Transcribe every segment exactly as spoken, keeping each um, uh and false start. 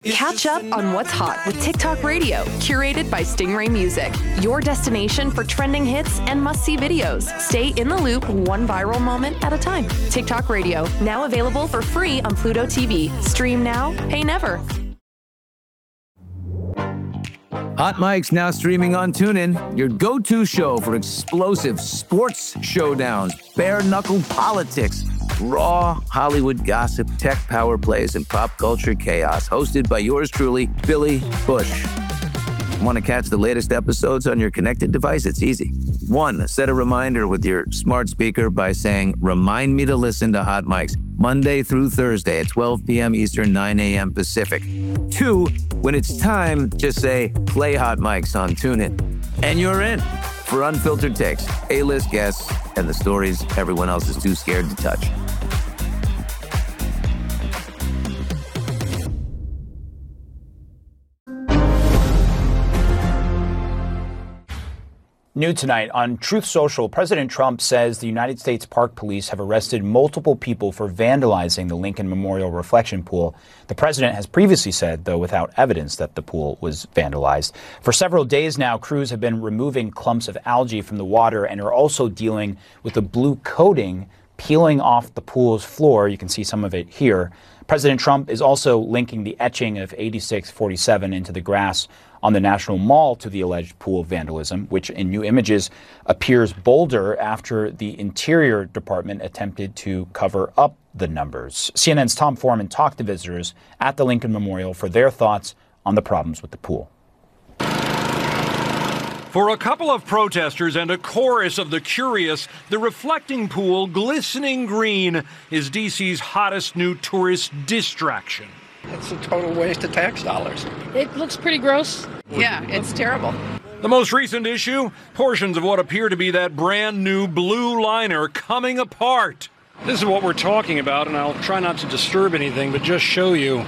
Catch up on what's hot with TikTok Radio, curated by Stingray Music. Your destination for trending hits and must-see videos. Stay in the loop one viral moment at a time. TikTok Radio, now available for free on Pluto T V. Stream now, pay never. Hot Mic's now streaming on TuneIn, your go-to show for explosive sports showdowns, bare-knuckle politics, raw Hollywood gossip, tech power plays, and pop culture chaos. Hosted by yours truly, Billy Bush. Want to catch the latest episodes on your connected device? It's easy. One, set a reminder with your smart speaker by saying, "Remind me to listen to Hot Mics Monday through Thursday at twelve p.m. Eastern, nine a.m. Pacific." Two, when it's time, just say, "Play Hot Mics on TuneIn." And you're in for unfiltered takes, A-list guests, and the stories everyone else is too scared to touch. New tonight on Truth Social, President Trump says the United States Park Police have arrested multiple people for vandalizing the Lincoln Memorial reflection pool. The president has previously said, though without evidence, that the pool was vandalized. For several days now, crews have been removing clumps of algae from the water and are also dealing with the blue coating peeling off the pool's floor. You can see some of it here. President Trump is also linking the etching of eighty-six forty-seven into the grass on the National Mall to the alleged pool vandalism, which in new images appears bolder after the Interior Department attempted to cover up the numbers. C N N's Tom Foreman talked to visitors at the Lincoln Memorial for their thoughts on the problems with the pool. For a couple of protesters and a chorus of the curious, the reflecting pool, glistening green, is D C's hottest new tourist distraction. It's a total waste of tax dollars. It looks pretty gross. Yeah, it's terrible. The most recent issue, portions of what appear to be that brand new blue liner coming apart. This is what we're talking about, and I'll try not to disturb anything, but just show you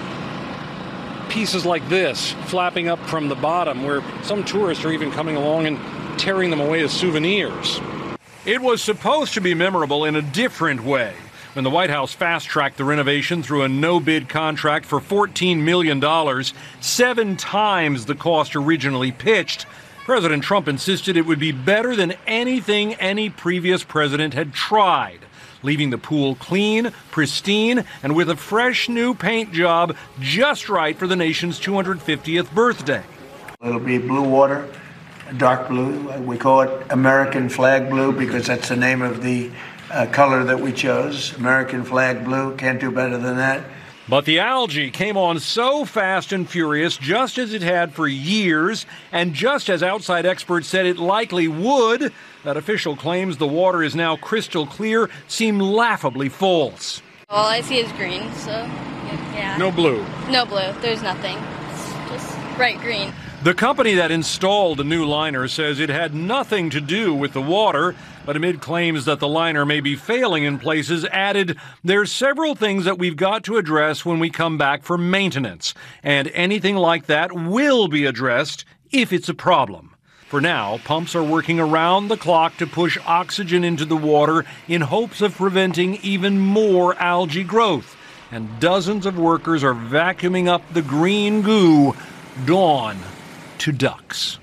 pieces like this flapping up from the bottom, where some tourists are even coming along and tearing them away as souvenirs. It was supposed to be memorable in a different way. When the White House fast-tracked the renovation through a no-bid contract for fourteen million dollars, seven times the cost originally pitched, President Trump insisted it would be better than anything any previous president had tried, leaving the pool clean, pristine, and with a fresh new paint job just right for the nation's two hundred fiftieth birthday. It'll be blue water, dark blue. We call it American flag blue because that's the name of the Uh, color that we chose. American flag blue, can't do better than that. But the algae came on so fast and furious, just as it had for years, and just as outside experts said it likely would, that official claims the water is now crystal clear seem laughably false. All I see is green, so yeah. No blue. No blue. There's nothing. It's just bright green. The company that installed the new liner says it had nothing to do with the water, but amid claims that the liner may be failing in places, added, "There's several things that we've got to address when we come back for maintenance, and anything like that will be addressed if it's a problem." For now, pumps are working around the clock to push oxygen into the water in hopes of preventing even more algae growth, and dozens of workers are vacuuming up the green goo, dawn to ducks.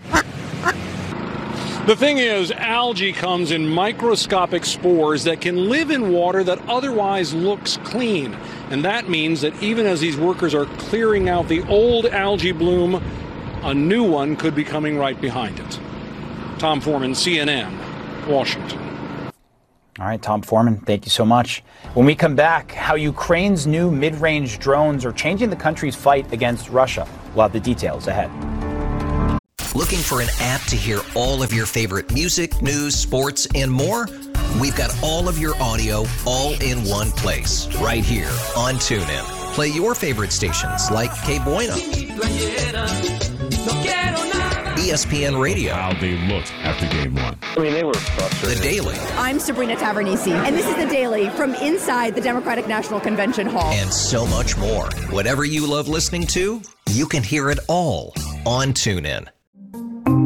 The thing is, algae comes in microscopic spores that can live in water that otherwise looks clean. And that means that even as these workers are clearing out the old algae bloom, a new one could be coming right behind it. Tom Foreman, C N N, Washington. All right, Tom Foreman, thank you so much. When we come back, how Ukraine's new mid-range drones are changing the country's fight against Russia. We'll have the details ahead. Looking for an app to hear all of your favorite music, news, sports, and more? We've got all of your audio all in one place, right here on TuneIn. Play your favorite stations like K Bueno, E S P N Radio. How they looked after game one. I mean, they were frustrated. The Daily. I'm Sabrina Tavernisi, and this is The Daily from inside the Democratic National Convention Hall. And so much more. Whatever you love listening to, you can hear it all on TuneIn.